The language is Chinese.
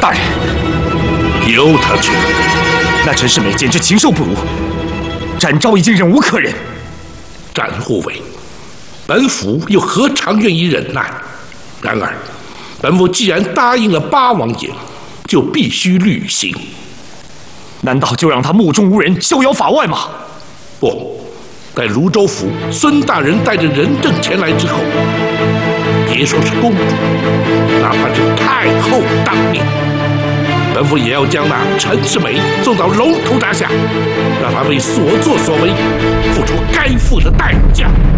大人， 由他去。 那陈世美简直禽兽不如，展昭已经忍无可忍。 展护卫，本府又何尝愿意忍耐？然而，本府既然答应了八王爷，就必须履行。 难道就让他目中无人、逍遥法外吗？ 不，在泸州府孙大人带着人证前来之后，别说是公主，哪怕是太后当面，本府也要将那陈世美送到龙头闸下，让她为所作所为付出该付的代价。